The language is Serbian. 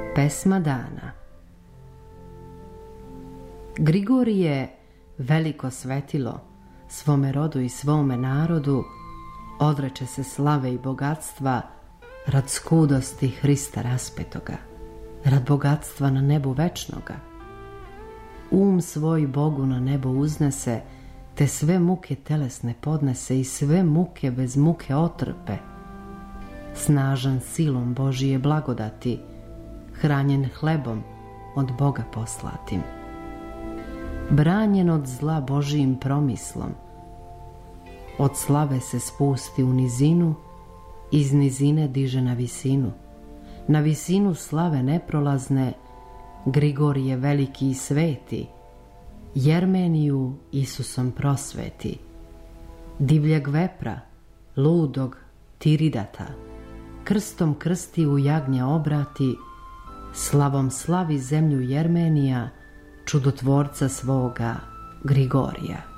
Pesma dana. Grigorije, veliko svetilo, svome rodu i svome narodu, odreče se slave i bogatstva rad skudosti Hrista raspetoga, rad bogatstva na nebu večnoga. Svoj Bogu na nebo uznese, te sve muke telesne podnese i sve muke bez muke otrpe. Snažan silom Božije blagodati, hranjen hlebom od Boga poslatim. Branjen od zla Božijim promislom, od slave se spusti u nizinu, iz nizine diže na visinu slave neprolazne, Grigorije veliki i sveti, Jermeniju Isusom prosveti, divljeg vepra, ludog Tiridata, krstom krsti u jagnja obrati, slavom slavi zemlju Jermenija, čudotvorca svoga Grigorija.